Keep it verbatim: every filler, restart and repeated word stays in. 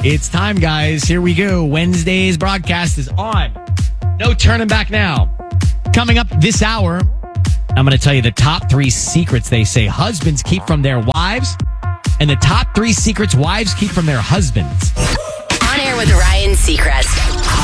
It's time, guys. Here we go. Wednesday's broadcast is on. No turning back now. Coming up this hour, I'm going to tell you the top three secrets they say husbands keep from their wives and the top three secrets wives keep from their husbands. On air with Ryan Seacrest.